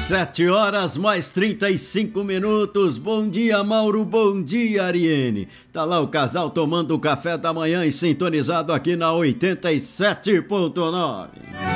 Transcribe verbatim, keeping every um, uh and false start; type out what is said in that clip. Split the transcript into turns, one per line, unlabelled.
Sete horas mais trinta e cinco minutos. Bom dia, Mauro. Bom dia, Ariene. Tá lá o casal tomando o café da manhã e sintonizado aqui na oitenta e sete ponto nove.